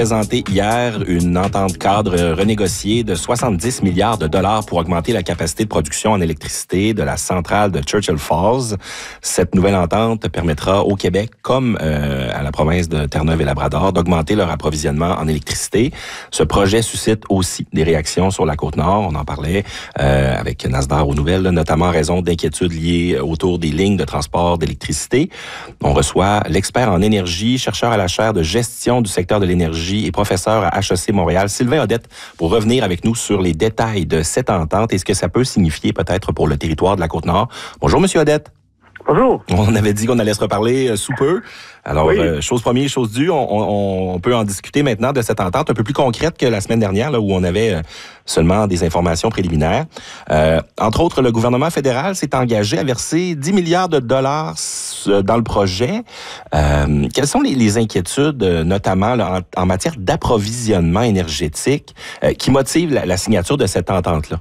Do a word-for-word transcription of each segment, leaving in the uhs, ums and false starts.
présenté hier une entente cadre renégociée de soixante-dix milliards de dollars pour augmenter la capacité de production en électricité de la centrale de Churchill Falls. Cette nouvelle entente permettra au Québec, comme euh, à la province de Terre-Neuve et Labrador, d'augmenter leur approvisionnement en électricité. Ce projet suscite aussi des réactions sur la Côte-Nord. On en parlait euh, avec Nasdaq aux nouvelles, notamment en raison d'inquiétudes liées autour des lignes de transport d'électricité. On reçoit l'expert en énergie, chercheur à la chaire de gestion du secteur de l'énergie et professeur à H E C Montréal, Sylvain Audette, pour revenir avec nous sur les détails de cette entente et ce que ça peut signifier peut-être pour le territoire de la Côte-Nord. Bonjour, Monsieur Audette. Bonjour. On avait dit qu'on allait se reparler sous peu. Alors, oui. euh, chose première, chose due, on, on, on peut en discuter maintenant de cette entente un peu plus concrète que la semaine dernière, là, où on avait euh, seulement des informations préliminaires. Euh, entre autres, le gouvernement fédéral s'est engagé à verser dix milliards de dollars dans le projet. Euh, quelles sont les, les inquiétudes, notamment là, en, en matière d'approvisionnement énergétique, euh, qui motivent la, la signature de cette entente-là?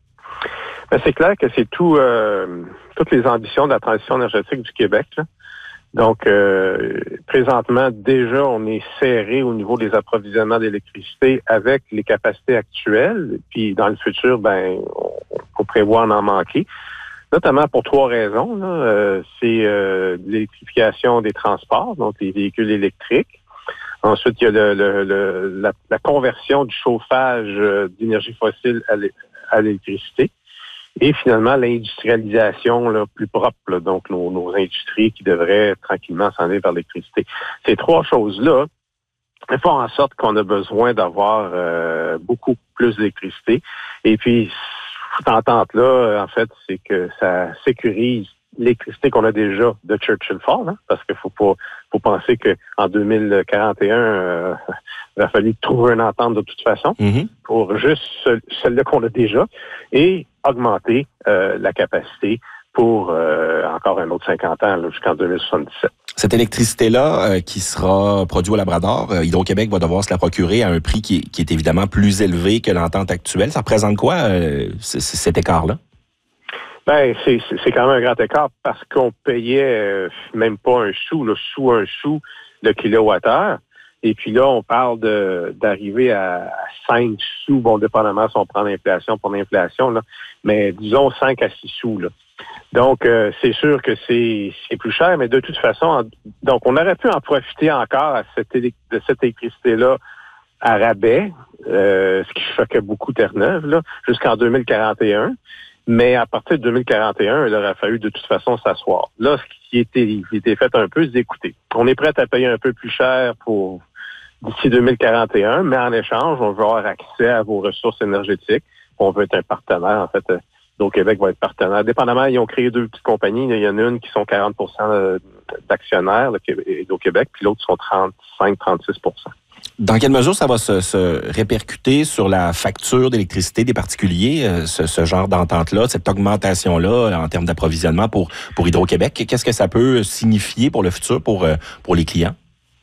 Ben, c'est clair que c'est tout, euh, toutes les ambitions de la transition énergétique du Québec, là. Donc, euh, présentement, déjà, on est serré au niveau des approvisionnements d'électricité avec les capacités actuelles. Puis, dans le futur, ben, on, on prévoit en en manquer, notamment pour trois raisons. Là. Euh, c'est euh, l'électrification des transports, donc les véhicules électriques. Ensuite, il y a le, le, le, la, la conversion du chauffage d'énergie fossile à l'électricité. Et finalement, l'industrialisation là, plus propre, là, donc nos, nos industries qui devraient tranquillement s'en aller vers l'électricité. Ces trois choses-là font en sorte qu'on a besoin d'avoir euh, beaucoup plus d'électricité. Et puis, cette entente-là, en fait, c'est que ça sécurise l'électricité qu'on a déjà de Churchill Falls, hein, parce qu'il faut pas faut penser qu'en deux mille quarante et un, euh, il a fallu trouver une entente de toute façon mm-hmm. pour juste celle-là qu'on a déjà et augmenter euh, la capacité pour euh, encore un autre cinquante ans, là, jusqu'en deux mille soixante-dix-sept. Cette électricité-là euh, qui sera produite au Labrador, euh, Hydro-Québec va devoir se la procurer à un prix qui, qui est évidemment plus élevé que l'entente actuelle. Ça représente quoi, euh, c- c- cet écart-là? Ben, c'est, c'est, c'est quand même un grand écart parce qu'on payait euh, même pas un sou, là, sous un sou le kilowattheure. Et puis là, on parle de d'arriver à cinq sous, bon, dépendamment si on prend l'inflation pour l'inflation, là, mais disons cinq à six sous, là. Donc, euh, c'est sûr que c'est, c'est plus cher, mais de toute façon, en, donc on aurait pu en profiter encore à cette, de cette électricité-là à rabais, euh, ce qui choquait beaucoup Terre-Neuve, là, jusqu'en deux mille quarante et un. Mais à partir de deux mille quarante et un, il aurait fallu de toute façon s'asseoir. Là, ce qui était, qui était fait un peu, c'est d'écouter. On est prêt à payer un peu plus cher pour d'ici deux mille quarante et un, mais en échange, on veut avoir accès à vos ressources énergétiques. On veut être un partenaire. En fait, Hydro-Québec va être partenaire. Dépendamment, ils ont créé deux petites compagnies. Il y en a une qui sont quarante pour cent d'actionnaires, Hydro-Québec, puis l'autre sont trente-cinq à trente-six pour cent. Dans quelle mesure ça va se, se répercuter sur la facture d'électricité des particuliers, euh, ce, ce genre d'entente-là, cette augmentation-là en termes d'approvisionnement pour, pour Hydro-Québec? Qu'est-ce que ça peut signifier pour le futur, pour, pour les clients?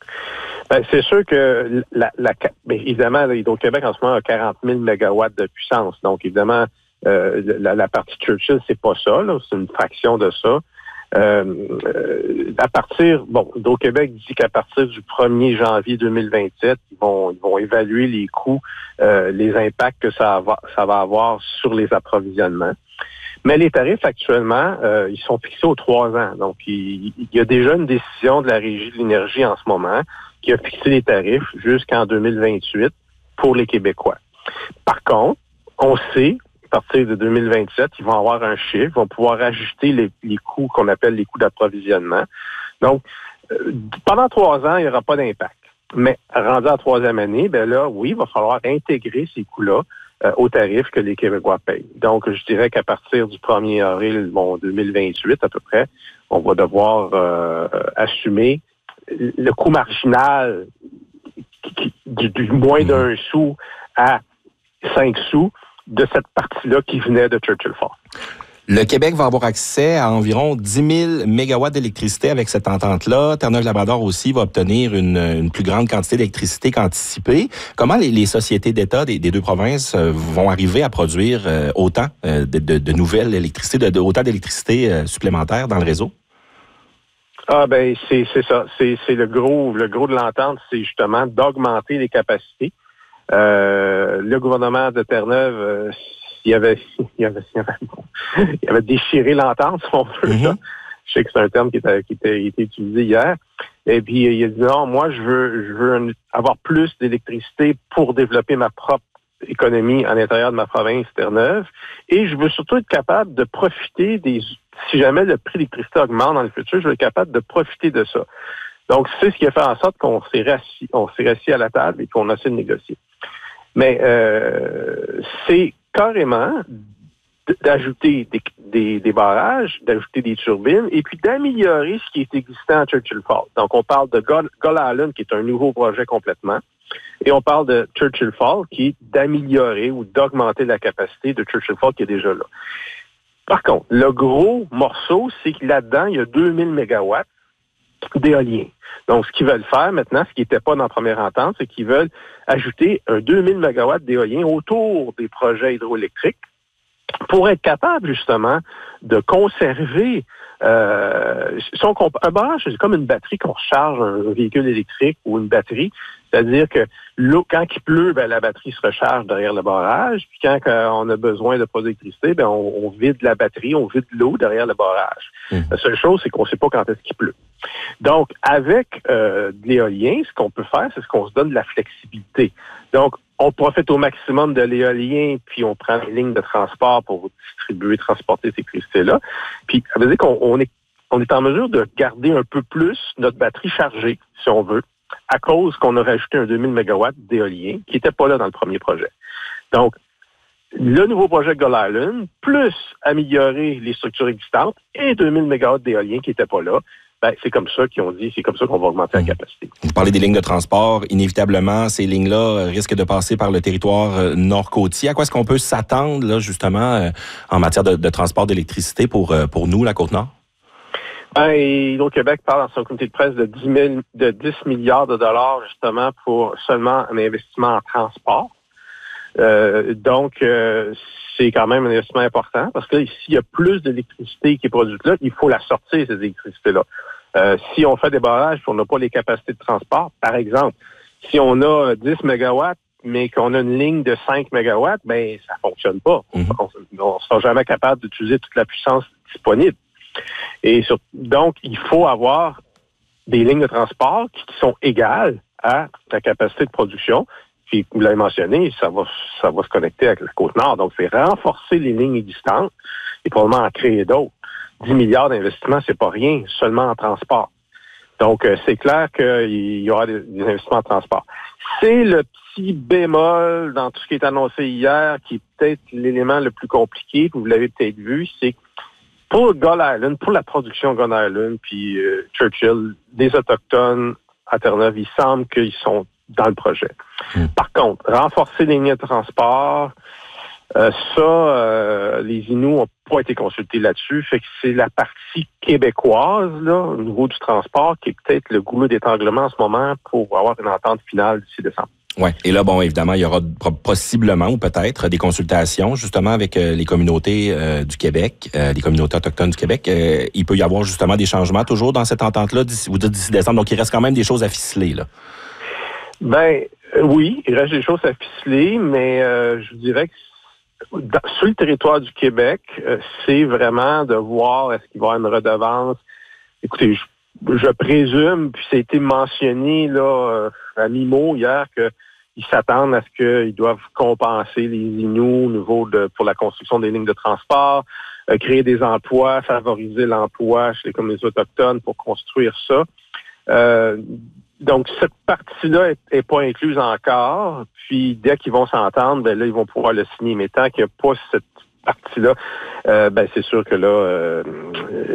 Ben, c'est sûr que, la, la, bien, évidemment, Hydro-Québec en ce moment a quarante mille mégawatts de puissance. Donc, évidemment, euh, la, la partie Churchill, c'est pas ça, là, c'est une fraction de ça. Euh, euh, à partir, bon, Hydro-Québec dit qu'à partir du premier janvier deux mille vingt-sept, ils vont, ils vont évaluer les coûts, euh, les impacts que ça va, ça va avoir sur les approvisionnements. Mais les tarifs actuellement, euh, ils sont fixés aux trois ans. Donc, il, il y a déjà une décision de la Régie de l'énergie en ce moment qui a fixé les tarifs jusqu'en deux mille vingt-huit pour les Québécois. Par contre, on sait à partir de deux mille vingt-sept, ils vont avoir un chiffre, ils vont pouvoir ajuster les, les coûts qu'on appelle les coûts d'approvisionnement. Donc, euh, pendant trois ans, il n'y aura pas d'impact. Mais rendu à la troisième année, ben là, oui, il va falloir intégrer ces coûts-là euh, aux tarifs que les Québécois payent. Donc, je dirais qu'à partir du premier avril bon, deux mille vingt-huit, à peu près, on va devoir euh, assumer le coût marginal qui, du, du moins d'un sou à cinq sous de cette partie-là qui venait de Churchill Falls. Le Québec va avoir accès à environ dix mille mégawatts d'électricité avec cette entente-là. Terre-Neuve-Labrador aussi va obtenir une, une plus grande quantité d'électricité qu'anticipée. Comment les, les sociétés d'État des, des deux provinces vont arriver à produire autant de, de, de nouvelles électricités, de, de, autant d'électricité supplémentaire dans le réseau? Ah ben c'est c'est ça. C'est c'est le gros le gros de l'entente, c'est justement d'augmenter les capacités. Euh, le gouvernement de Terre-Neuve, euh, il avait il avait il avait, bon, il avait déchiré l'entente, si on veut. Mm-hmm. Là. Je sais que c'est un terme qui était qui était, qui était utilisé hier. Et puis il a dit non, moi je veux je veux un, avoir plus d'électricité pour développer ma propre économie à l'intérieur de ma province Terre-Neuve, et je veux surtout être capable de profiter des si jamais le prix de l'électricité augmente dans le futur, je veux être capable de profiter de ça. Donc, c'est ce qui a fait en sorte qu'on s'est rassis, on s'est rassis à la table et qu'on a essayé de négocier. Mais euh, c'est carrément d'ajouter des, des, des barrages, d'ajouter des turbines, et puis d'améliorer ce qui est existant à Churchill Falls. Donc, on parle de Gull, Gull Island, qui est un nouveau projet complètement, et on parle de Churchill Falls, qui est d'améliorer ou d'augmenter la capacité de Churchill Falls qui est déjà là. Par contre, le gros morceau, c'est que là-dedans, il y a deux mille mégawatts d'éolien. Donc, ce qu'ils veulent faire maintenant, ce qui n'était pas dans la première entente, c'est qu'ils veulent ajouter un deux mille mégawatts d'éolien autour des projets hydroélectriques pour être capable, justement, de conserver euh, son comp- un barrage, c'est comme une batterie qu'on recharge un véhicule électrique ou une batterie. C'est-à-dire que l'eau, quand il pleut, ben, la batterie se recharge derrière le barrage. Puis quand, quand on a besoin de produire d'électricité, ben, on, on vide la batterie, on vide l'eau derrière le barrage. Mmh. La seule chose, c'est qu'on ne sait pas quand est-ce qu'il pleut. Donc, avec euh, de l'éolien, ce qu'on peut faire, c'est ce qu'on se donne de la flexibilité. Donc, on profite au maximum de l'éolien, puis on prend les lignes de transport pour distribuer, transporter cette électricité-là. Puis, ça veut dire qu'on on est, on est en mesure de garder un peu plus notre batterie chargée, si on veut, à cause qu'on a rajouté un deux mille mégawatts d'éolien qui n'était pas là dans le premier projet. Donc, le nouveau projet Gull Island, plus améliorer les structures existantes et deux mille mégawatts d'éolien qui n'étaient pas là, ben, c'est comme ça qu'ils ont dit, c'est comme ça qu'on va augmenter la capacité. Vous parlez des lignes de transport. Inévitablement, ces lignes-là risquent de passer par le territoire nord-côtier. À quoi est-ce qu'on peut s'attendre, là, justement, en matière de, de transport d'électricité pour, pour nous, la Côte-Nord? Ben, Hydro-Québec parle dans son comité de presse de dix, mille, de dix milliards de dollars, justement, pour seulement un investissement en transport. Euh, donc, euh, c'est quand même un investissement important parce que là, s'il y a plus d'électricité qui est produite là, il faut la sortir, cette électricité-là. Euh, si on fait des barrages et on n'a pas les capacités de transport, par exemple, si on a dix mégawatts, mais qu'on a une ligne de cinq mégawatts, ben ça fonctionne pas. Mm-hmm. On ne sera jamais capable d'utiliser toute la puissance disponible. Et sur, donc, il faut avoir des lignes de transport qui, qui sont égales à la capacité de production. Puis, vous l'avez mentionné, ça va, ça va se connecter avec la Côte-Nord. Donc, c'est renforcer les lignes existantes et probablement en créer d'autres. dix milliards d'investissements, c'est pas rien, seulement en transport. Donc, euh, c'est clair qu'il y aura des, des investissements en transport. C'est le petit bémol dans tout ce qui est annoncé hier, qui est peut-être l'élément le plus compliqué, vous l'avez peut-être vu, c'est pour Gull Island, pour la production Gull Island, puis euh, Churchill, des Autochtones à Terre-Neuve, il semble qu'ils sont dans le projet. Mmh. Par contre, renforcer les lignes de transport, euh, ça, euh, les Inuits n'ont pas été consultés là-dessus. Fait que c'est la partie québécoise, là, au niveau du transport, qui est peut-être le goulot d'étranglement en ce moment pour avoir une entente finale d'ici décembre. Oui. Et là, bon, évidemment, il y aura possiblement ou peut-être des consultations justement avec euh, les communautés euh, du Québec, euh, les communautés autochtones du Québec. Euh, il peut y avoir justement des changements toujours dans cette entente-là, d'ici, vous dites d'ici décembre. Donc, il reste quand même des choses à ficeler, là. Ben euh, oui, il reste des choses à ficeler, mais euh, je dirais que dans, sur le territoire du Québec, euh, c'est vraiment de voir est-ce qu'il va y avoir une redevance. Écoutez, je Je présume, puis ça a été mentionné là à mi-mot hier, qu'ils s'attendent à ce qu'ils doivent compenser les Inuits au niveau de pour la construction des lignes de transport, euh, créer des emplois, favoriser l'emploi chez les communautés autochtones pour construire ça. Euh, donc, cette partie-là est, est pas incluse encore. Puis, dès qu'ils vont s'entendre, ben là, ils vont pouvoir le signer. Mais tant qu'il n'y a pas cette partie-là, euh, ben c'est sûr que là... Euh,